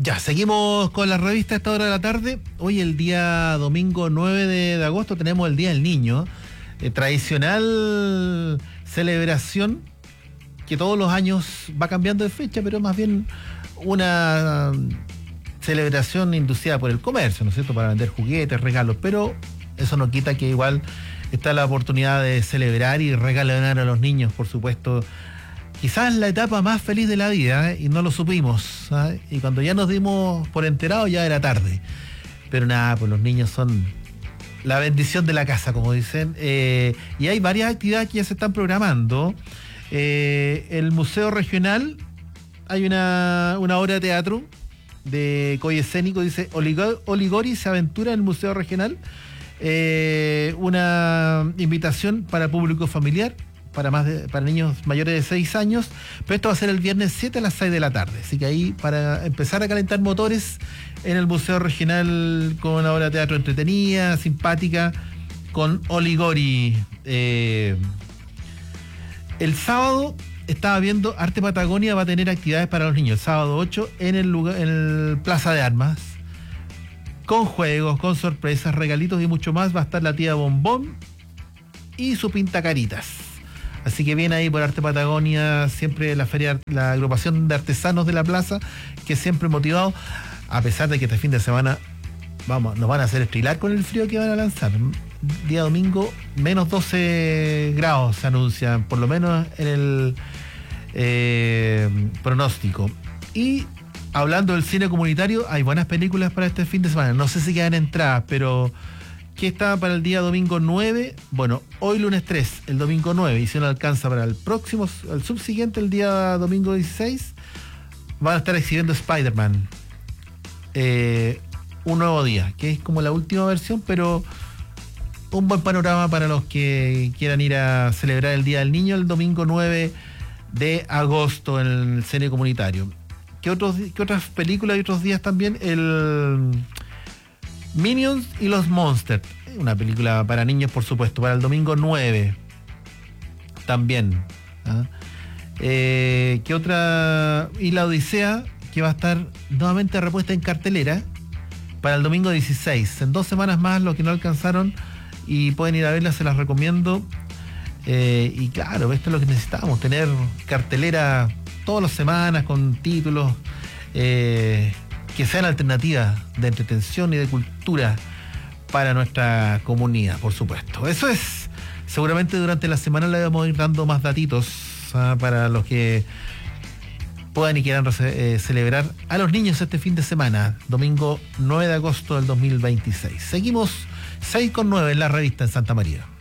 Ya, seguimos con la revista a esta hora de la tarde. Hoy, el día domingo 9 de agosto, tenemos el Día del Niño. Tradicional celebración que todos los años va cambiando de fecha, pero más bien una celebración inducida por el comercio, ¿no es cierto?, para vender juguetes, regalos, pero eso no quita que igual está la oportunidad de celebrar y regalar a los niños, por supuesto. Quizás la etapa más feliz de la vida, y no lo supimos, ¿sabes? Y cuando ya nos dimos por enterados ya era tarde. Pero nada, pues los niños son la bendición de la casa, como dicen. Y hay varias actividades que ya se están programando. El Museo Regional, hay una obra de teatro de Coy Escénico, dice Oligori se aventura en el Museo Regional. Una invitación para público familiar, para niños mayores de 6 años, pero esto va a ser el viernes 7 a las 6 de la tarde, así que ahí para empezar a calentar motores en el Museo Regional con una obra de teatro entretenida, simpática, con Oligori. El sábado estaba viendo Arte Patagonia, va a tener actividades para los niños, el sábado 8 en el Plaza de Armas, con juegos, con sorpresas, regalitos y mucho más. Va a estar la tía Bombón y su pintacaritas. Así que viene ahí por Arte Patagonia, siempre la feria, la agrupación de artesanos de la plaza, que siempre motivado, a pesar de que este fin de semana nos van a hacer estrilar con el frío que van a lanzar. Día domingo, menos 12 grados se anuncian, por lo menos en el pronóstico. Y hablando del cine comunitario, hay buenas películas para este fin de semana. No sé si quedan entradas, pero ¿qué está para el día domingo 9? Bueno, hoy lunes 3, el domingo 9, y si no alcanza para el próximo, el subsiguiente, el día domingo 16, van a estar exhibiendo Spider-Man. Un nuevo día, que es como la última versión, pero un buen panorama para los que quieran ir a celebrar el Día del Niño el domingo 9 de agosto en el cine comunitario. ¿Qué otras películas y otros días también? El Minions y los Monsters, una película para niños, por supuesto, para el domingo 9 también. ¿Qué otra? Y La Odisea, que va a estar nuevamente repuesta en cartelera para el domingo 16. En 2 semanas más, los que no alcanzaron y pueden ir a verla, se las recomiendo. Y claro, esto es lo que necesitamos, tener cartelera todas las semanas con títulos que sean alternativas de entretención y de cultura para nuestra comunidad, por supuesto. Eso es, seguramente durante la semana le vamos a ir dando más datitos para los que puedan y quieran celebrar a los niños este fin de semana, domingo 9 de agosto del 2026. Seguimos 6 con 9 en la revista en Santa María.